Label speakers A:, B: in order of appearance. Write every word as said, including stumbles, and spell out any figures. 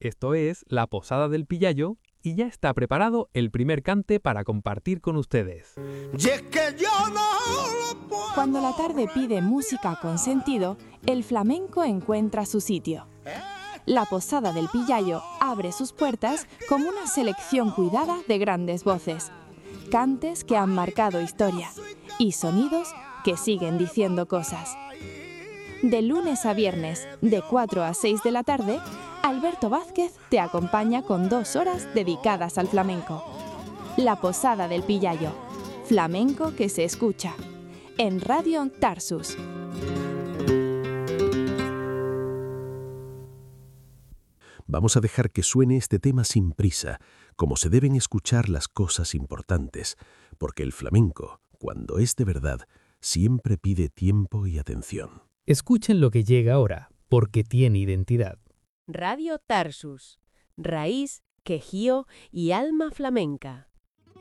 A: Esto es La Posada del Pillallo y ya está preparado el primer cante para compartir con ustedes.
B: Y es que yo no lo puedo.
C: Cuando la tarde pide música con sentido, el flamenco encuentra su sitio. La Posada del Pillallo abre sus puertas con una selección cuidada de grandes voces, cantes que han marcado historia y sonidos que siguen diciendo cosas. De lunes a viernes, de cuatro a seis de la tarde, Alberto Vázquez te acompaña con dos horas dedicadas al flamenco. La Posada del Pillallo, flamenco que se escucha, en Radio Tarsus.
D: Vamos a dejar que suene este tema sin prisa, como se deben escuchar las cosas importantes, porque el flamenco, cuando es de verdad, siempre pide tiempo y atención.
E: Escuchen lo que llega ahora, porque tiene identidad.
F: Radio Tarsus, raíz, quejío y alma flamenca.